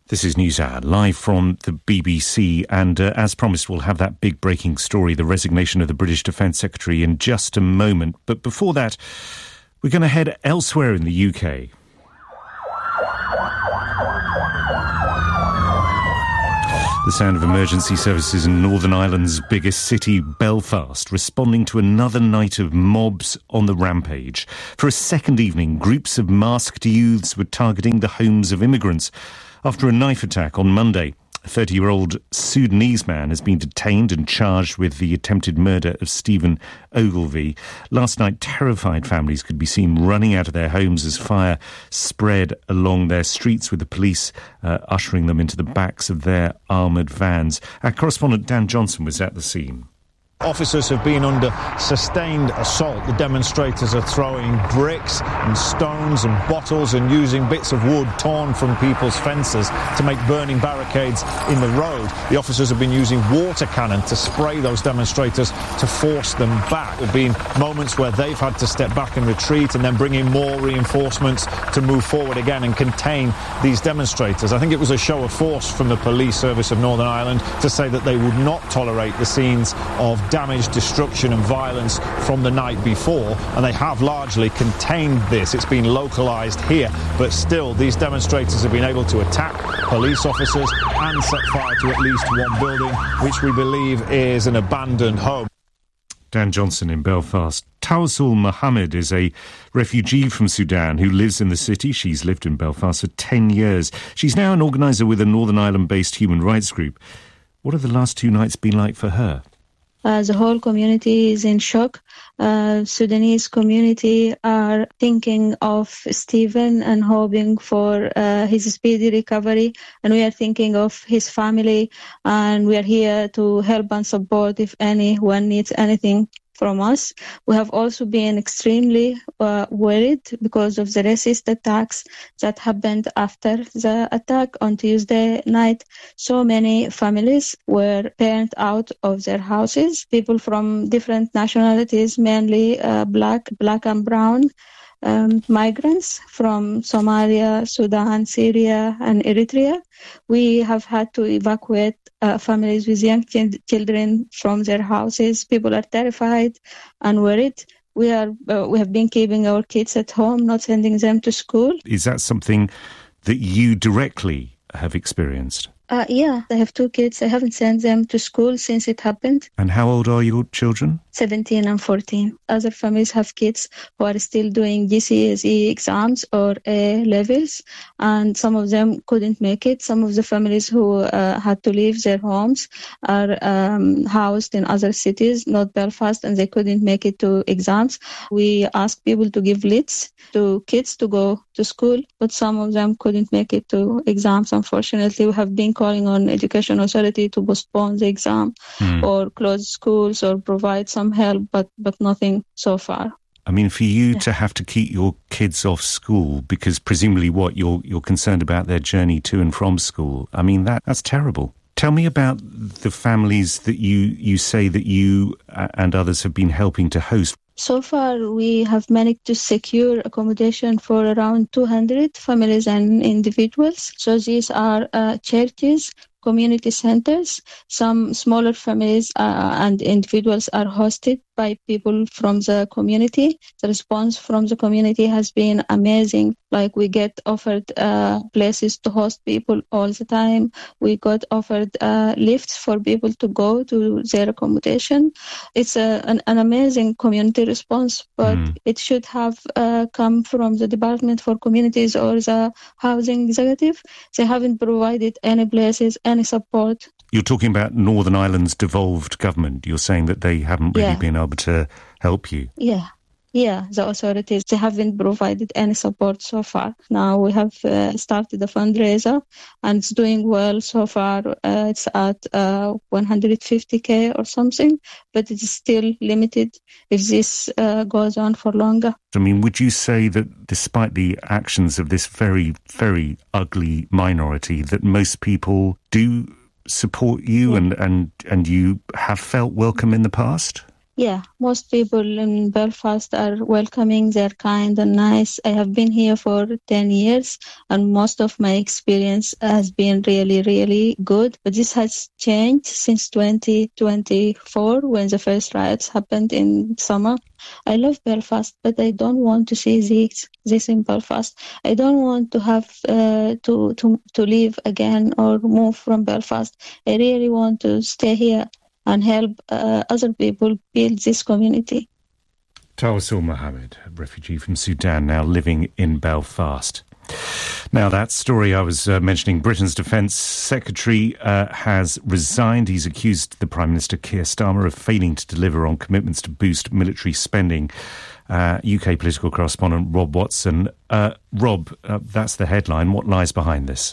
This is NewsHour, live from the BBC, and as promised, we'll have that big breaking story, the resignation of the British Defence Secretary, in just a moment. But before that, we're going to head elsewhere in the UK. The sound of emergency services in Northern Ireland's biggest city, Belfast, responding to another night of mobs on the rampage. For a second evening, groups of masked youths were targeting the homes of immigrants after a knife attack on Monday. A 30-year-old Sudanese man has been detained and charged with the attempted murder of Stephen Ogilvie. Last night, terrified families could be seen running out of their homes as fire spread along their streets, with the police ushering them into the backs of their armoured vans. Our correspondent Dan Johnson was at the scene. Officers have been under sustained assault. The demonstrators are throwing bricks and stones and bottles and using bits of wood torn from people's fences to make burning barricades in the road. The officers have been using water cannon to spray those demonstrators to force them back. There have been moments where they've had to step back and retreat and then bring in more reinforcements to move forward again and contain these demonstrators. I think it was a show of force from the police service of Northern Ireland to say that they would not tolerate the scenes of damage, destruction and violence from the night before, and they have largely contained this. It's been localised here, but still these demonstrators have been able to attack police officers and set fire to at least one building, which we believe is an abandoned home. Dan Johnson in Belfast. Tawassul Mohammed is a refugee from Sudan who lives in the city. She's lived in Belfast for 10 years. She's now an organiser with a Northern Ireland-based human rights group. What have the last two nights been like for her? The whole community is in shock. Sudanese community are thinking of Stephen and hoping for his speedy recovery. And we are thinking of his family, and we are here to help and support if anyone needs anything from us. We have also been extremely worried because of the racist attacks that happened after the attack on Tuesday night. So many families were burnt out of their houses. People from different nationalities, mainly black and brown, migrants from Somalia, Sudan, Syria and Eritrea. We have had to evacuate families with young children from their houses. People are terrified and worried. We have been keeping our kids at home, not sending them to school. Is that something that you directly have experienced? Yeah, I have two kids. I haven't sent them to school since it happened. And how old are your children? 17 and 14. Other families have kids who are still doing GCSE exams or A levels, and some of them couldn't make it. Some of the families who had to leave their homes are housed in other cities, not Belfast, and they couldn't make it to exams. We asked people to give leads to kids to go to school, but some of them couldn't make it to exams. Unfortunately, we have been calling on Education Authority to postpone the exam or close schools or provide some help, but nothing so far. I mean, for you to have to keep your kids off school because presumably you're concerned about their journey to and from school. I mean, that's terrible. Tell me about the families that you say that you and others have been helping to host. So far, we have managed to secure accommodation for around 200 families and individuals. So these are churches, community centers. Some smaller families and individuals are hosted by people from the community. The response from the community has been amazing. Like, we get offered places to host people all the time. We got offered lifts for people to go to their accommodation. It's an amazing community response, but it should have come from the Department for Communities or the Housing Executive. They haven't provided any places, any support. You're talking about Northern Ireland's devolved government. You're saying that they haven't really been able to help you. Yeah, the authorities, they haven't provided any support so far. Now we have started a fundraiser and it's doing well so far. It's at 150k or something, but it is still limited if this goes on for longer. I mean, would you say that despite the actions of this very, very ugly minority, that most people do support you and you have felt welcome in the past? Yeah, most people in Belfast are welcoming. They're kind and nice. I have been here for 10 years and most of my experience has been really, really good. But this has changed since 2024 when the first riots happened in summer. I love Belfast, but I don't want to see this in Belfast. I don't want to have to leave again or move from Belfast. I really want to stay here and help other people build this community. Tawassul Mohammed, a refugee from Sudan, now living in Belfast. Now, that story I was mentioning, Britain's Defence Secretary has resigned. He's accused the Prime Minister Keir Starmer of failing to deliver on commitments to boost military spending. UK political correspondent Rob Watson. Rob, that's the headline. What lies behind this?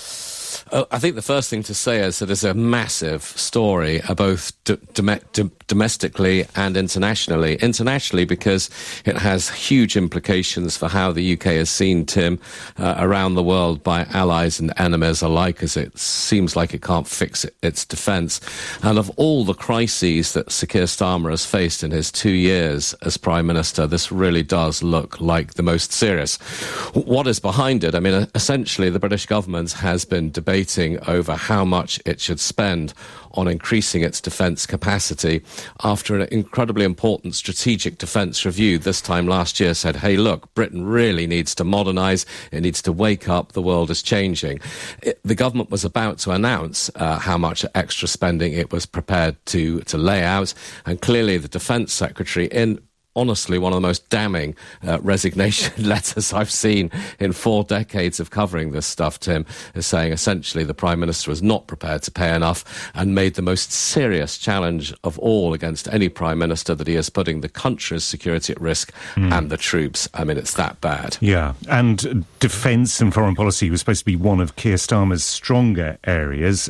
I think the first thing to say is that it's a massive story, both domestically and internationally. Internationally, because it has huge implications for how the UK is seen, Tim, around the world by allies and enemies alike, as it seems like it can't fix its defence. And of all the crises that Sir Keir Starmer has faced in his 2 years as Prime Minister, this really does look like the most serious. What is behind it? I mean, essentially, the British government has been debating over how much it should spend on increasing its defence capacity after an incredibly important strategic defence review this time last year said, hey, look, Britain really needs to modernise, it needs to wake up, the world is changing. The government was about to announce how much extra spending it was prepared to lay out, and clearly the Defence Secretary, in honestly one of the most damning resignation letters I've seen in 4 decades of covering this stuff, Tim, is saying essentially the Prime Minister was not prepared to pay enough and made the most serious challenge of all against any Prime Minister, that he is putting the country's security at risk and the troops. I mean, it's that bad. Yeah, and defence and foreign policy was supposed to be one of Keir Starmer's stronger areas.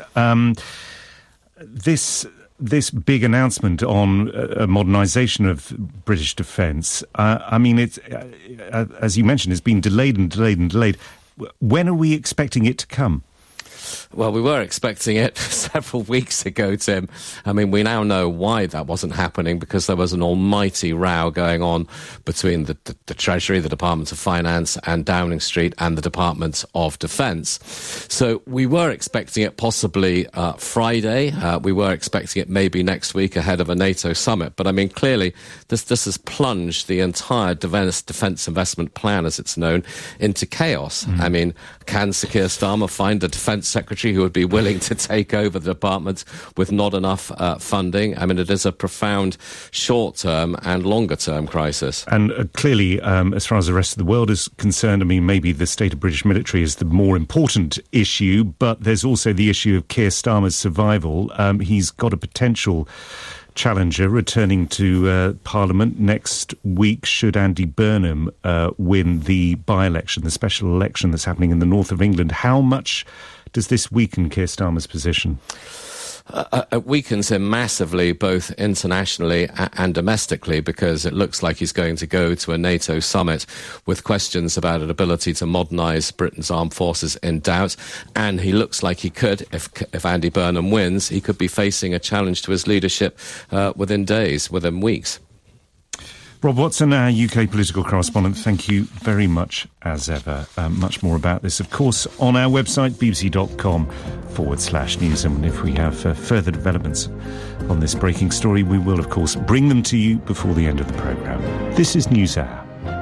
This big announcement on modernisation of British defence, I mean, it's, as you mentioned, it's been delayed and delayed and delayed. When are we expecting it to come? Well, we were expecting it several weeks ago, Tim. I mean, we now know why that wasn't happening, because there was an almighty row going on between the Treasury, the Department of Finance and Downing Street and the Department of Defence. So we were expecting it possibly Friday. We were expecting it maybe next week ahead of a NATO summit. But I mean, clearly, this has plunged the entire defence investment plan, as it's known, into chaos. I mean, can Sir Keir Starmer find a Defence Secretary who would be willing to take over the department with not enough funding? I mean, it is a profound short-term and longer-term crisis. And clearly, as far as the rest of the world is concerned, I mean, maybe the state of British military is the more important issue, but there's also the issue of Keir Starmer's survival. He's got a potential challenger returning to Parliament next week should Andy Burnham win the by-election, the special election that's happening in the north of England. How much does this weaken Keir Starmer's position? It weakens him massively, both internationally and domestically, because it looks like he's going to go to a NATO summit with questions about an ability to modernise Britain's armed forces in doubt. And he looks like he could, if Andy Burnham wins, he could be facing a challenge to his leadership within days, within weeks. Rob Watson, our UK political correspondent, thank you very much as ever. Much more about this, of course, on our website, bbc.com/news. And if we have further developments on this breaking story, we will, of course, bring them to you before the end of the programme. This is NewsHour.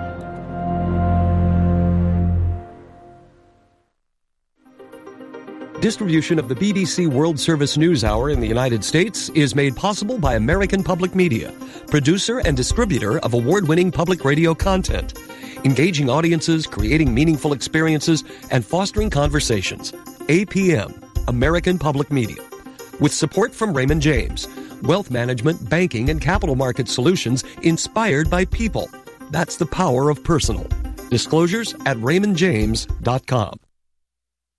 Distribution of the BBC World Service News Hour in the United States is made possible by American Public Media, producer and distributor of award-winning public radio content, engaging audiences, creating meaningful experiences, and fostering conversations. APM, American Public Media. With support from Raymond James, wealth management, banking, and capital market solutions inspired by people. That's the power of personal. Disclosures at raymondjames.com.